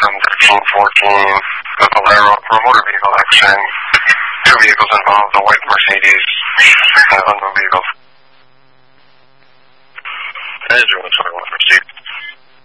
1314, a Valero for a motor vehicle accident. 2 vehicles involved, a white Mercedes, and unknown vehicles. Edge 121.